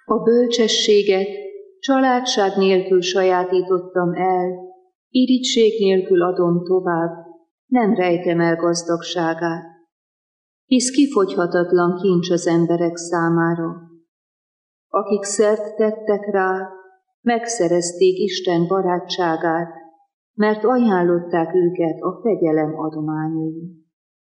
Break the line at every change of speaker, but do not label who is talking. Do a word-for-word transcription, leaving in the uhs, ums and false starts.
A bölcsességet családság nélkül sajátítottam el, irigység nélkül adom tovább, nem rejtem el gazdagságát, hisz kifogyhatatlan kincs az emberek számára. Akik szert tettek rá, megszerezték Isten barátságát, mert ajánlották őket a fegyelem adományai.